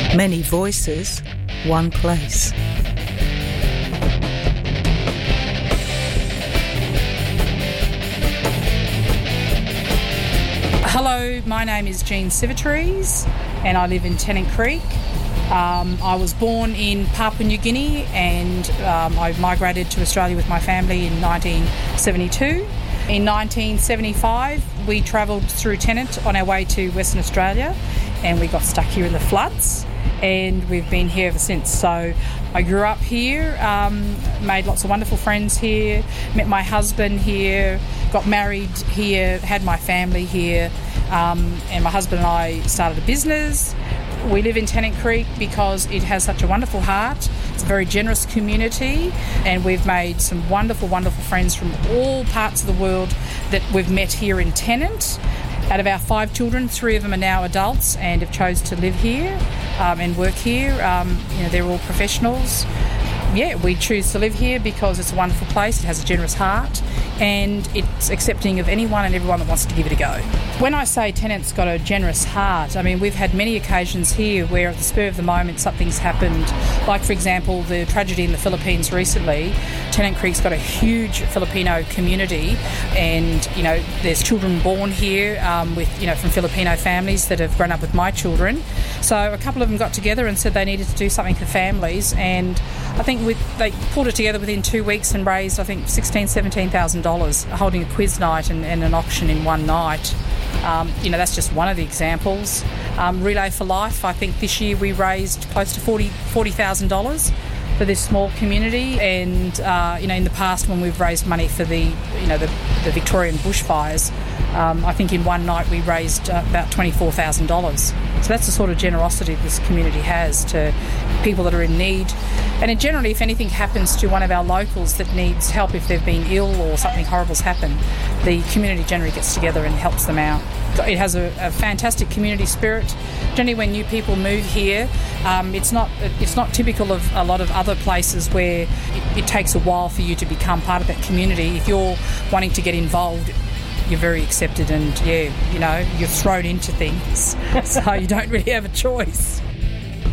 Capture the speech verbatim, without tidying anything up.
Many voices, one place. Hello, my name is Jean Sivitrees and I live in Tennant Creek. Um, I was born in Papua New Guinea and um, I migrated to Australia with my family in nineteen seventy-two. In nineteen seventy-five, we travelled through Tennant on our way to Western Australia and we got stuck here in the floods, and we've been here ever since. So I grew up here, um, made lots of wonderful friends here, met my husband here, got married here, had my family here, um, and my husband and I started a business. We live in Tennant Creek because it has such a wonderful heart. It's a very generous community, and we've made some wonderful, wonderful friends from all parts of the world that we've met here in Tennant. Out of our five children, three of them are now adults and have chose to live here um, and work here. Um, you know, they're all professionals. Yeah, we choose to live here because it's a wonderful place. It has a generous heart and it's accepting of anyone and everyone that wants to give it a go. When I say Tennant's got a generous heart, I mean, we've had many occasions here where at the spur of the moment something's happened. Like, for example, the tragedy in the Philippines recently. Tennant Creek's got a huge Filipino community and, you know, there's children born here um, with, you know, from Filipino families that have grown up with my children. So a couple of them got together and said they needed to do something for families, and I think with, they pulled it together within two weeks and raised, I think, sixteen thousand dollars, seventeen thousand dollars, holding a quiz night and, and an auction in one night. Um, you know, that's just one of the examples. Um, Relay for Life, I think this year we raised close to forty thousand dollars for this small community, and uh, you know, in the past when we've raised money for the, you know, the, the Victorian bushfires, um, I think in one night we raised uh, about twenty-four thousand dollars. So that's the sort of generosity this community has to people that are in need. And it generally, if anything happens to one of our locals that needs help, if they've been ill or something horrible's happened, the community generally gets together and helps them out. It has a, a fantastic community spirit. Generally, when new people move here, um, it's not it's not typical of a lot of other places where it, it takes a while for you to become part of that community. If you're wanting to get involved, you're very accepted and, yeah, you know, you're thrown into things. So you don't really have a choice.